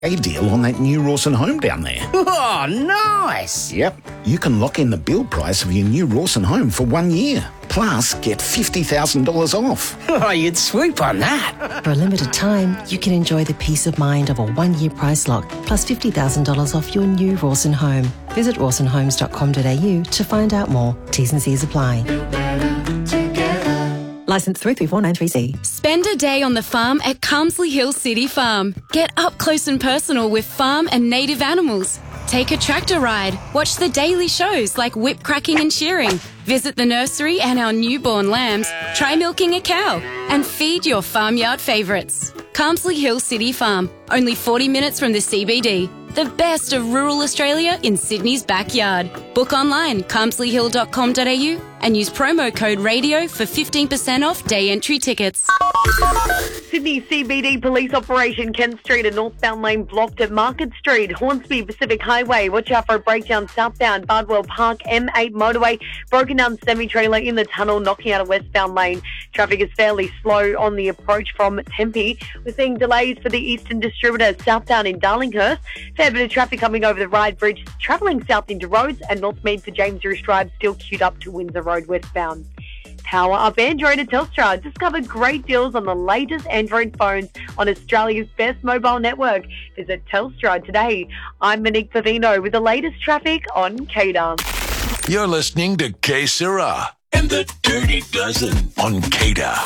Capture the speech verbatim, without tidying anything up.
A deal on that new Rawson home down there. Oh, nice. Yep. You can lock in the build price of your new Rawson home for one year. Plus, get fifty thousand dollars off. Oh, you'd swoop on that. For a limited time, you can enjoy the peace of mind of a one-year price lock, plus fifty thousand dollars off your new Rawson home. Visit rawson homes dot com dot a u to find out more. T's and C's apply. Licence three three four nine three C. Spend a day on the farm at Carmsley Hill City Farm. Get up close and personal with farm and native animals. Take a tractor ride. Watch the daily shows like whip cracking and shearing. Visit the nursery and our newborn lambs. Try milking a cow. And feed your farmyard favourites. Carmsley Hill City Farm. Only forty minutes from the C B D. The best of rural Australia in Sydney's backyard. Book online, carmsley hill dot com dot a u and use promo code RADIO for fifteen percent off day entry tickets. Sydney C B D police operation Kent Street and northbound lane blocked at Market Street. Hornsby Pacific Highway. Watch out for a breakdown southbound Bardwell Park M eight motorway. Broken down semi-trailer in the tunnel knocking out a westbound lane. Traffic is fairly slow on the approach from Tempe. We're seeing delays for the Eastern Distributor southbound in Darlinghurst. Fair bit of traffic coming over the Ryde Bridge, travelling south into Rhodes, and Northmead for James Ruse Drive still queued up to Windsor Road westbound. Power up Android at Telstra. Discover great deals on the latest Android phones on Australia's best mobile network. Visit Telstra today. I'm Monique Pavino with the latest traffic on K D A. You're listening to K Sirah and the Dirty Dozen on K D A.